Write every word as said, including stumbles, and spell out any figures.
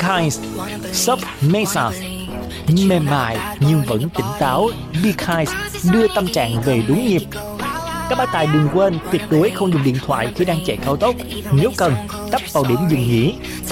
Kind, shop Mesa. Mềm mại nhưng vẫn tỉnh táo, Be Kind đưa tâm trạng về đúng nhịp. Các bác tài đừng quên tuyệt đối không dùng điện thoại khi đang chạy cao tốc. Nếu cần, tấp vào điểm dừng nghỉ.